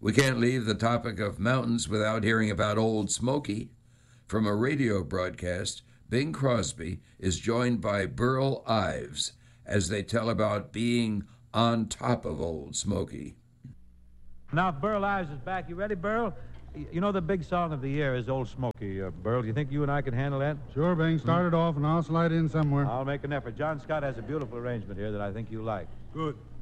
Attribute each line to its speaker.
Speaker 1: We can't leave the topic of mountains without hearing about Old Smoky. From a radio broadcast, Bing Crosby is joined by Burl Ives as they tell about being on top of Old Smoky.
Speaker 2: Now, Burl Ives is back. You ready, Burl? You know the big song of the year is Old Smoky. Burl, do you think you and I can handle that?
Speaker 3: Sure, Bing. Start it off, and I'll slide in somewhere.
Speaker 2: I'll make an effort. John Scott has a beautiful arrangement here that I think you like.
Speaker 3: Good.